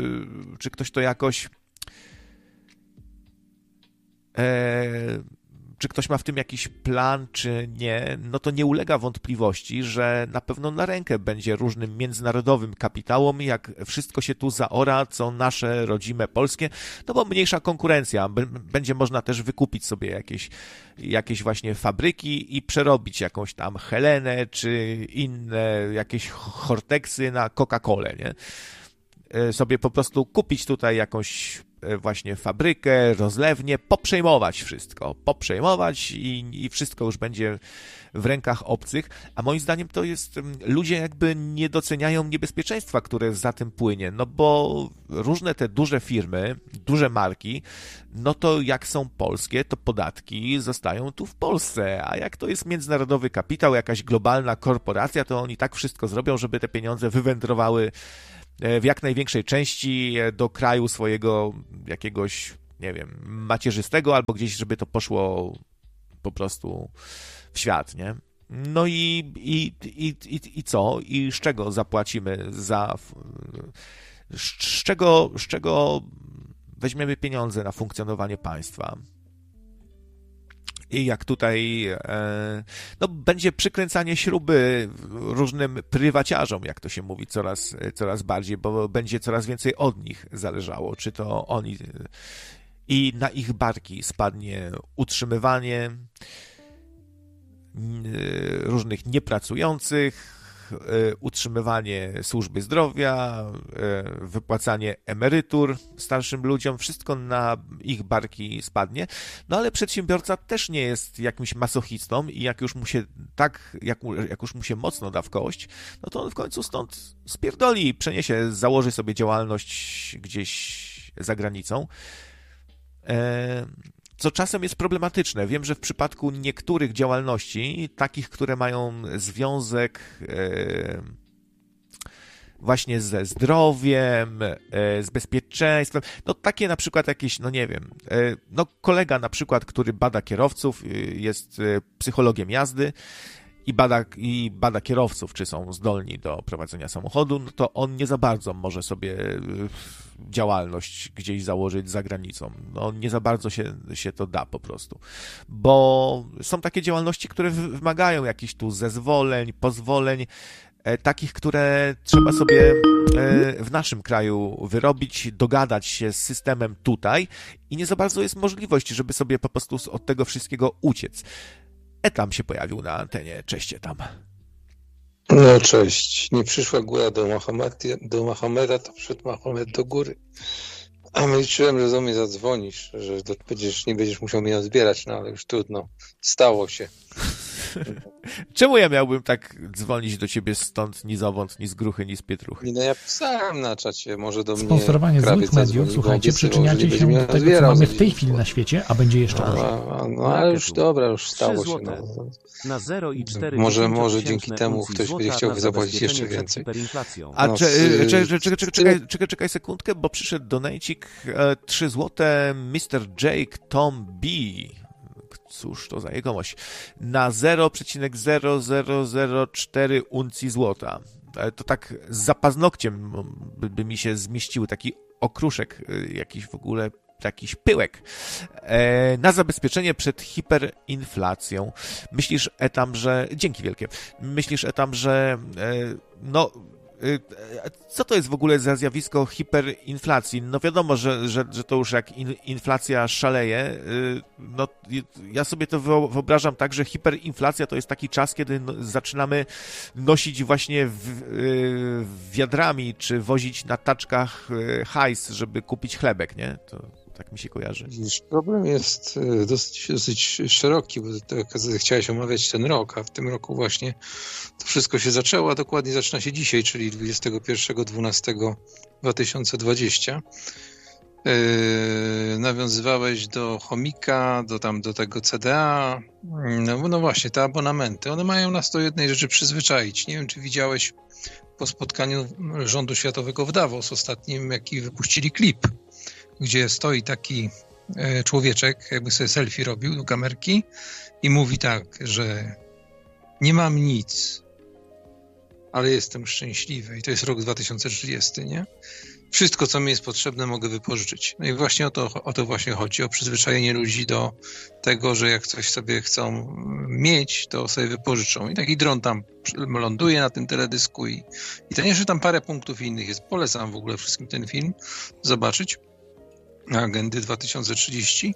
czy ktoś to jakoś czy ktoś ma w tym jakiś plan, czy nie, no to nie ulega wątpliwości, że na pewno na rękę będzie różnym międzynarodowym kapitałom, jak wszystko się tu zaora, co nasze rodzime polskie, no bo mniejsza konkurencja, będzie można też wykupić sobie jakieś właśnie fabryki i przerobić jakąś tam Helenę, czy inne jakieś Hortexy na Coca-Colę, nie? Sobie po prostu kupić tutaj jakąś właśnie fabrykę, rozlewnię, poprzejmować wszystko, i wszystko już będzie w rękach obcych, a moim zdaniem to jest, ludzie jakby nie doceniają niebezpieczeństwa, które za tym płynie, no bo różne te duże firmy, duże marki, no to jak są polskie, to podatki zostają tu w Polsce, a jak to jest międzynarodowy kapitał, jakaś globalna korporacja, to oni tak wszystko zrobią, żeby te pieniądze wywędrowały w jak największej części do kraju swojego jakiegoś, nie wiem, macierzystego, albo gdzieś, żeby to poszło po prostu w świat, nie? No i co? I z czego zapłacimy z czego weźmiemy pieniądze na funkcjonowanie państwa? I jak tutaj no, będzie przykręcanie śruby różnym prywaciarzom, jak to się mówi, coraz bardziej, bo będzie coraz więcej od nich zależało, czy to oni i na ich barki spadnie utrzymywanie różnych niepracujących, utrzymywanie służby zdrowia, wypłacanie emerytur starszym ludziom, wszystko na ich barki spadnie. No ale przedsiębiorca też nie jest jakimś masochistą i jak już mu się mocno da w kość, no to on w końcu stąd spierdoli, przeniesie, założy sobie działalność gdzieś za granicą. Co czasem jest problematyczne. Wiem, że w przypadku niektórych działalności, takich, które mają związek właśnie ze zdrowiem, z bezpieczeństwem, no takie na przykład jakieś, no nie wiem, no kolega na przykład, który bada kierowców, jest psychologiem jazdy i bada kierowców, czy są zdolni do prowadzenia samochodu, no to on nie za bardzo może sobie działalność gdzieś założyć za granicą. No nie za bardzo się to da po prostu. Bo są takie działalności, które wymagają jakichś tu zezwoleń, pozwoleń, takich, które trzeba sobie w naszym kraju wyrobić, dogadać się z systemem tutaj i nie za bardzo jest możliwość, żeby sobie po prostu od tego wszystkiego uciec. Etam się pojawił na antenie. Cześć, Etam. No cześć. Nie przyszła góra do Mahometa, to przyszedł Mahomet do góry. A liczyłem, że do mnie zadzwonisz, że nie będziesz musiał mnie odbierać, no ale już trudno. Stało się. Czemu ja miałbym tak dzwonić do ciebie stąd ni zowąd, ni z gruchy, ni z pietruchy? No ja pisałem na czacie, może do mnie sponsorowanie złych mediów, słuchajcie, przyczyniacie się do tego, co mamy w tej chwili na świecie, a będzie jeszcze gorzej. No ale już dobra, już stało się. No. Na 0,4 może dzięki temu ktoś będzie chciał zapłacić jeszcze więcej. A czekaj sekundkę, bo przyszedł donajcik 3 złote Mr. Jake Tom B. Cóż to za jegomość. Na 0,0004 uncji złota. To tak za paznokciem by mi się zmieścił taki okruszek, jakiś w ogóle jakiś pyłek. Na zabezpieczenie przed hiperinflacją. Myślisz, Etam, że... Dzięki wielkie. Myślisz, Etam, że... No... Co to jest w ogóle za zjawisko hiperinflacji? No wiadomo, że to już jak inflacja szaleje, no ja sobie to wyobrażam tak, że hiperinflacja to jest taki czas, kiedy zaczynamy nosić właśnie wiadrami, czy wozić na taczkach hajs, żeby kupić chlebek, nie? To tak mi się kojarzy. Problem jest dosyć szeroki, bo chciałeś omawiać ten rok, a w tym roku właśnie to wszystko się zaczęło, a dokładnie zaczyna się dzisiaj, czyli 21.12.2020. Nawiązywałeś do chomika, do tego CDA. No właśnie, te abonamenty, one mają nas do jednej rzeczy przyzwyczaić. Nie wiem, czy widziałeś po spotkaniu rządu światowego w Davos ostatnim, jaki wypuścili klip, gdzie stoi taki człowieczek, jakby sobie selfie robił do kamerki i mówi tak, że nie mam nic, ale jestem szczęśliwy. I to jest rok 2030, nie? Wszystko, co mi jest potrzebne, mogę wypożyczyć. No i właśnie o to właśnie chodzi, o przyzwyczajenie ludzi do tego, że jak coś sobie chcą mieć, to sobie wypożyczą. I taki dron tam ląduje na tym teledysku i to nie, że tam parę punktów innych jest. Polecam w ogóle wszystkim ten film zobaczyć. Agendy 2030.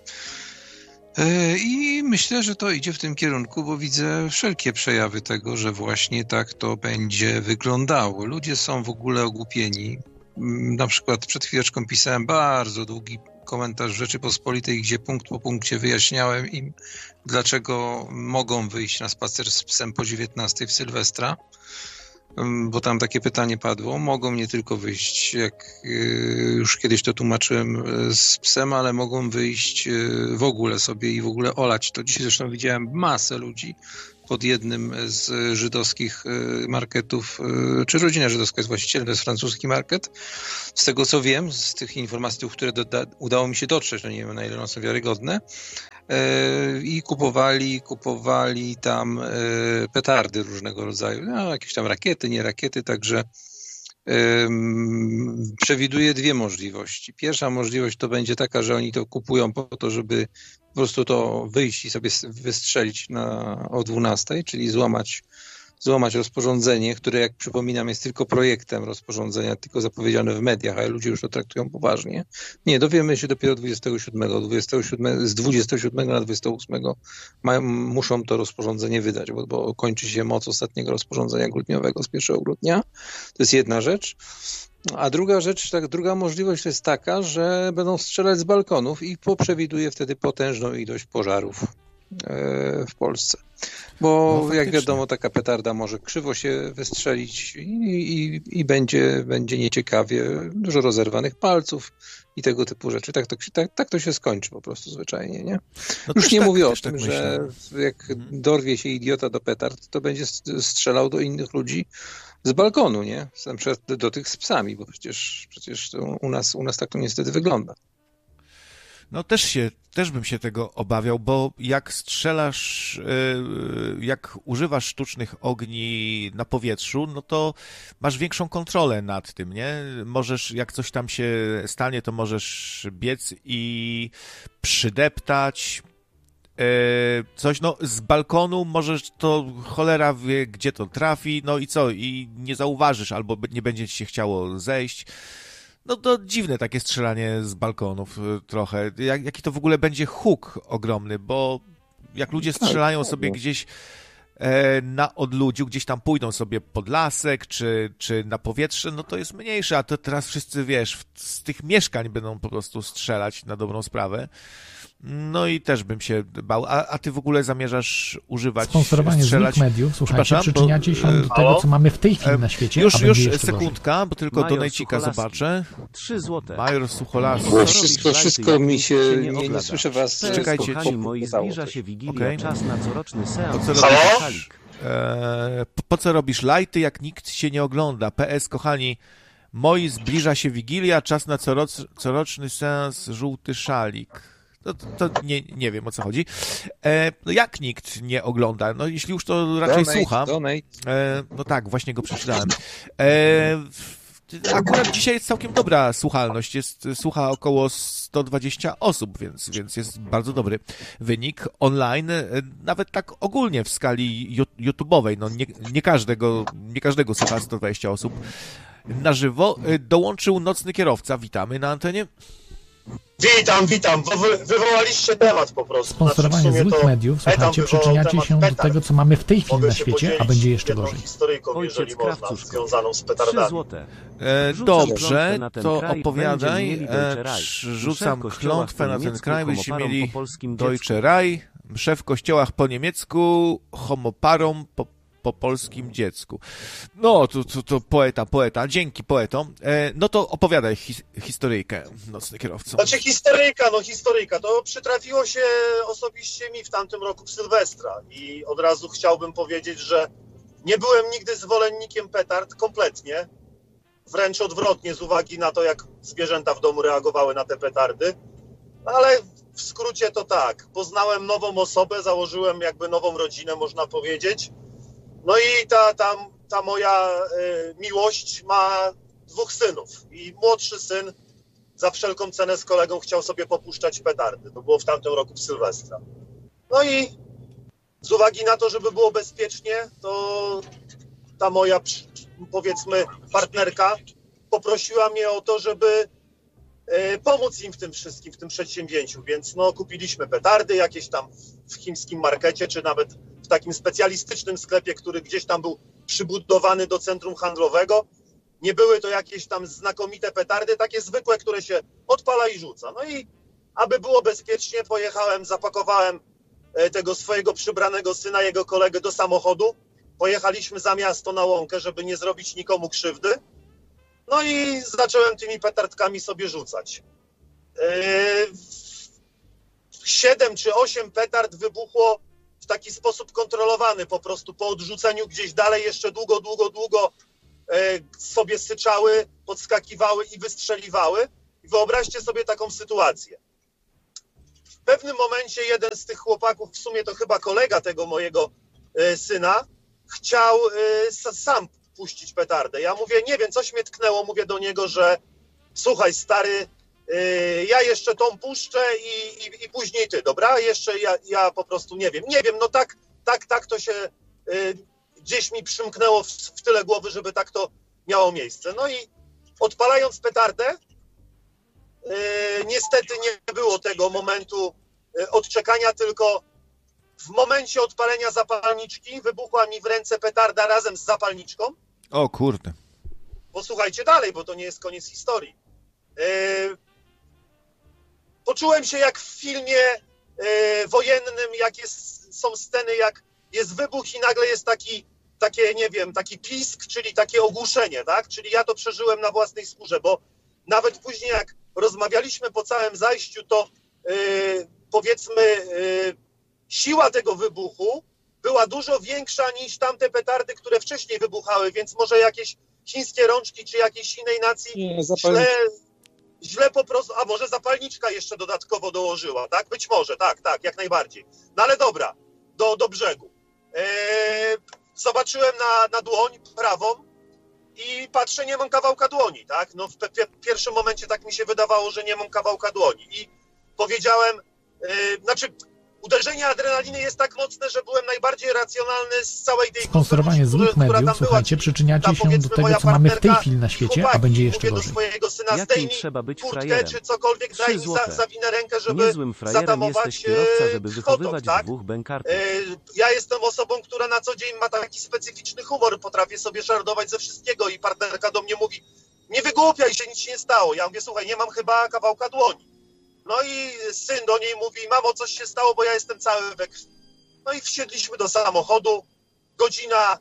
I myślę, że to idzie w tym kierunku, bo widzę wszelkie przejawy tego, że właśnie tak to będzie wyglądało. Ludzie są w ogóle ogłupieni. Na przykład przed chwileczką pisałem bardzo długi komentarz Rzeczypospolitej, gdzie punkt po punkcie wyjaśniałem im, dlaczego mogą wyjść na spacer z psem po 19 w Sylwestra, bo tam takie pytanie padło. Mogą nie tylko wyjść, jak już kiedyś to tłumaczyłem, z psem, ale mogą wyjść w ogóle sobie i w ogóle olać to. Dzisiaj zresztą widziałem masę ludzi pod jednym z żydowskich marketów, czy rodzina żydowska jest właścicielem, to jest francuski market. Z tego co wiem, z tych informacji, które udało mi się dotrzeć, no nie wiem na ile one są wiarygodne, i kupowali tam petardy różnego rodzaju, no, jakieś tam rakiety, nie rakiety, także przewiduję dwie możliwości. Pierwsza możliwość to będzie taka, że oni to kupują po to, żeby po prostu to wyjść i sobie wystrzelić o 12, czyli złamać rozporządzenie, które, jak przypominam, jest tylko projektem rozporządzenia, tylko zapowiedziane w mediach, ale ludzie już to traktują poważnie. Nie, dowiemy się dopiero 27. Z 27 na 28 muszą to rozporządzenie wydać, bo kończy się moc ostatniego rozporządzenia grudniowego z 1 grudnia. To jest jedna rzecz. A druga możliwość to jest taka, że będą strzelać z balkonów i przewiduje wtedy potężną ilość pożarów w Polsce. Bo jak wiadomo, taka petarda może krzywo się wystrzelić i będzie nieciekawie, dużo rozerwanych palców i tego typu rzeczy. Tak to się skończy po prostu zwyczajnie, nie? No już nie tak, mówię o tym, tak że jak dorwie się idiota do petard, to będzie strzelał do innych ludzi z balkonu, nie? Na przykład do tych z psami, bo przecież u nas tak to niestety wygląda. No też bym się tego obawiał, bo jak strzelasz, jak używasz sztucznych ogni na powietrzu, no to masz większą kontrolę nad tym, nie? Możesz, jak coś tam się stanie, to możesz biec i przydeptać coś, no z balkonu możesz, to cholera wie, gdzie to trafi, no i co? I nie zauważysz, albo nie będzie ci się chciało zejść. No to dziwne takie strzelanie z balkonów trochę. Jaki to w ogóle będzie huk ogromny, bo jak ludzie strzelają sobie gdzieś na odludziu, gdzieś tam pójdą sobie pod lasek, czy na powietrze, no to jest mniejsze, a to teraz wszyscy, wiesz, z tych mieszkań będą po prostu strzelać na dobrą sprawę. No i też bym się bał. A ty w ogóle zamierzasz używać, sponsorowanie strzelać... złych mediów, słuchajcie, przyczyniacie się do tego, co mamy w tej chwili na świecie. Już sekundka, bo tylko donejcika zobaczę. 3 złote. Major Sucholaski. Wszystko mi się... Nie słyszę was. Czekajcie. Kochani moi, zbliża się Wigilia, czas na coroczny seans. Po co robisz lajty, jak nikt się nie ogląda? PS, kochani moi, zbliża się Wigilia, czas na coroczny seans żółty szalik. To nie wiem, o co chodzi. No jak nikt nie ogląda? No jeśli już to raczej słucha. No tak, właśnie go przeczytałem. Akurat dzisiaj jest całkiem dobra słuchalność. Słucha około 120 osób, więc jest bardzo dobry wynik online. Nawet tak ogólnie w skali YouTube'owej. No nie każdego słucha 120 osób na żywo. Dołączył nocny kierowca. Witamy na antenie. Witam. Wywołaliście temat po prostu. Sponsorowanie złych mediów, słuchajcie, przyczyniacie się do tego, co mamy w tej chwili na świecie, a będzie jeszcze gorzej. Historyjką, jeżeli można, związaną z petardami. Dobrze, to opowiadaj. Rzucam klątwę na ten kraj, byście mieli Deutsche Reich, msze w kościołach po niemiecku, homoparom po polskim dziecku. No, to poeta. Dzięki poetom. No to opowiadaj historyjkę, nocny kierowco. Znaczy historyjka. To przytrafiło się osobiście mi w tamtym roku w Sylwestra i od razu chciałbym powiedzieć, że nie byłem nigdy zwolennikiem petard, kompletnie. Wręcz odwrotnie z uwagi na to, jak zwierzęta w domu reagowały na te petardy. Ale w skrócie to tak. Poznałem nową osobę, założyłem jakby nową rodzinę, można powiedzieć. No i ta moja miłość ma 2 synów i młodszy syn za wszelką cenę z kolegą chciał sobie popuszczać petardy. To było w tamtym roku w Sylwestra. No i z uwagi na to, żeby było bezpiecznie, to ta moja, powiedzmy, partnerka poprosiła mnie o to, żeby pomóc im w tym wszystkim, w tym przedsięwzięciu, więc no, kupiliśmy petardy jakieś tam w chińskim markecie, czy nawet w takim specjalistycznym sklepie, który gdzieś tam był przybudowany do centrum handlowego. Nie były to jakieś tam znakomite petardy, takie zwykłe, które się odpala i rzuca. No i aby było bezpiecznie, pojechałem, zapakowałem tego swojego przybranego syna, jego kolegę do samochodu. Pojechaliśmy za miasto na łąkę, żeby nie zrobić nikomu krzywdy. No i zacząłem tymi petardkami sobie rzucać. 7 czy 8 petard wybuchło w taki sposób kontrolowany, po prostu po odrzuceniu gdzieś dalej jeszcze długo sobie syczały, podskakiwały i wystrzeliwały. I wyobraźcie sobie taką sytuację. W pewnym momencie jeden z tych chłopaków, w sumie to chyba kolega tego mojego syna, chciał sam puścić petardę. Ja mówię, nie wiem, coś mnie tknęło, mówię do niego, że słuchaj stary, ja jeszcze tą puszczę i później ty, dobra? Jeszcze ja po prostu nie wiem, no tak to się gdzieś mi przymknęło w tyle głowy, żeby tak to miało miejsce. No i odpalając petardę, niestety nie było tego momentu odczekania, tylko w momencie odpalenia zapalniczki wybuchła mi w ręce petarda razem z zapalniczką. O kurde. Posłuchajcie dalej, bo to nie jest koniec historii. Poczułem się jak w filmie wojennym, są sceny, jak jest wybuch i nagle jest taki pisk, czyli takie ogłuszenie, tak? Czyli ja to przeżyłem na własnej skórze, bo nawet później jak rozmawialiśmy po całym zajściu, to powiedzmy siła tego wybuchu była dużo większa niż tamte petardy, które wcześniej wybuchały, więc może jakieś chińskie rączki czy jakiejś innej nacji źle po prostu, a może zapalniczka jeszcze dodatkowo dołożyła, tak? Być może, tak, jak najbardziej. No ale dobra, do brzegu. Zobaczyłem na dłoń prawą i patrzę, nie mam kawałka dłoni, tak? No w pierwszym momencie tak mi się wydawało, że nie mam kawałka dłoni i powiedziałem, uderzenie adrenaliny jest tak mocne, że byłem najbardziej racjonalny z całej tej Sponsorowanie złych mediów, słuchajcie, przyczyniacie się do tego, co mamy w tej chwili na świecie, a będzie jeszcze gorzej. Do swojego syna, jakim trzeba być frajerem? Czy cokolwiek, daj mi zawinę rękę, żeby niezłym frajerem zatamować jesteś kierowca, żeby wychowywać tak? 2 bękartów. Ja jestem osobą, która na co dzień ma taki specyficzny humor, potrafię sobie żartować ze wszystkiego i partnerka do mnie mówi, nie wygłupiaj się, nic się nie stało. Ja mówię, słuchaj, nie mam chyba kawałka dłoni. No i syn do niej mówi, mamo, coś się stało, bo ja jestem cały we krwi. No i wsiedliśmy do samochodu, godzina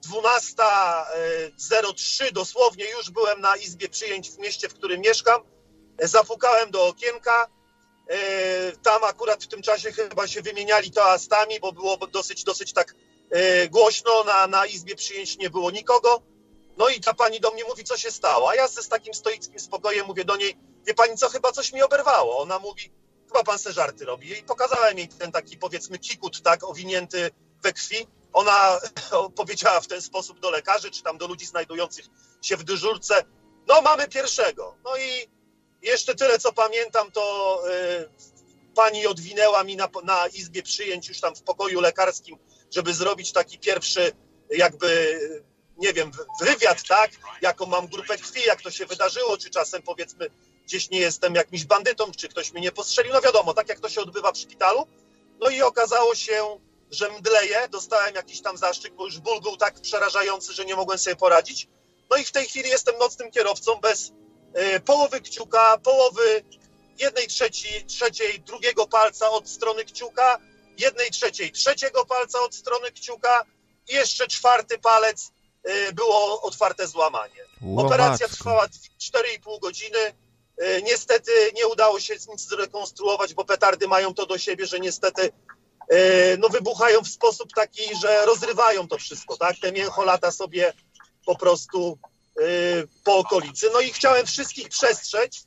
12:03 dosłownie, już byłem na izbie przyjęć w mieście, w którym mieszkam. Zapukałem do okienka, tam akurat w tym czasie chyba się wymieniali toastami, bo było dosyć tak głośno, na izbie przyjęć nie było nikogo. No i ta pani do mnie mówi, co się stało, a ja z takim stoickim spokojem mówię do niej, wie pani co, chyba coś mi oberwało. Ona mówi, chyba pan se żarty robi. I pokazałem jej ten taki, powiedzmy, kikut, tak, owinięty we krwi. Ona powiedziała w ten sposób do lekarzy, czy tam do ludzi znajdujących się w dyżurce, no mamy pierwszego. No i jeszcze tyle, co pamiętam, to pani odwinęła mi na izbie przyjęć już tam w pokoju lekarskim, żeby zrobić taki pierwszy jakby, nie wiem, wywiad, tak, jaką mam grupę krwi, jak to się wydarzyło, czy czasem powiedzmy gdzieś nie jestem jakimś bandytą, czy ktoś mnie nie postrzelił, no wiadomo, tak jak to się odbywa w szpitalu. No i okazało się, że mdleję, dostałem jakiś tam zastrzyk, bo już ból był tak przerażający, że nie mogłem sobie poradzić. No i w tej chwili jestem nocnym kierowcą bez połowy kciuka, połowy 1/3 drugiego palca od strony kciuka, 1/3 trzeciego palca od strony kciuka i jeszcze 4 palec było otwarte złamanie. Operacja trwała 4,5 godziny. Niestety nie udało się nic zrekonstruować, bo petardy mają to do siebie, że niestety wybuchają w sposób taki, że rozrywają to wszystko, tak? Te mięcho lata sobie po po okolicy. No i chciałem wszystkich przestrzec,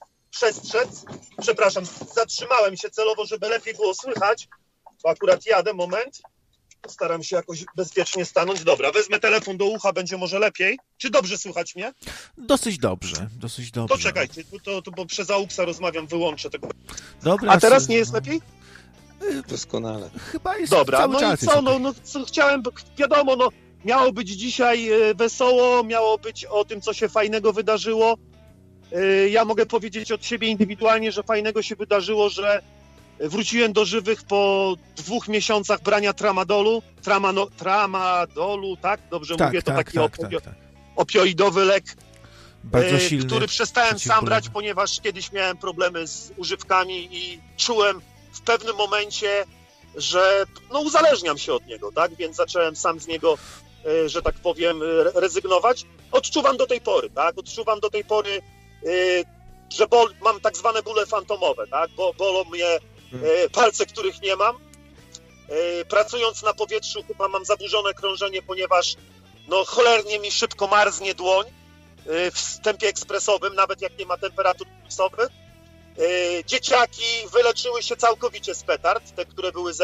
przepraszam, zatrzymałem się celowo, żeby lepiej było słychać, bo akurat jadę, moment. Staram się jakoś bezpiecznie stanąć. Dobra, wezmę telefon do ucha, będzie może lepiej. Czy dobrze słychać mnie? Dosyć dobrze. To czekajcie, to bo przez AUX-a rozmawiam, wyłączę tego. Dobra, a teraz nie jest lepiej? Doskonale. Chyba jest dobra, cały no czas. I co, chciałem, wiadomo, miało być dzisiaj wesoło, miało być o tym, co się fajnego wydarzyło. Ja mogę powiedzieć od siebie indywidualnie, że fajnego się wydarzyło, że wróciłem do żywych po 2 miesiącach brania tramadolu, tak? Dobrze mówię, to taki opioidowy lek, bardzo silny, który przestałem sam brać, ponieważ kiedyś miałem problemy z używkami i czułem w pewnym momencie, że uzależniam się od niego, tak? Więc zacząłem sam z niego, że tak powiem, rezygnować. Odczuwam do tej pory, że mam tak zwane bóle fantomowe, tak? Bolą mnie palce, których nie mam. Pracując na powietrzu chyba mam zaburzone krążenie, ponieważ cholernie mi szybko marznie dłoń w tempie ekspresowym, nawet jak nie ma temperatur pulsowych. Dzieciaki wyleczyły się całkowicie z petard, te, które były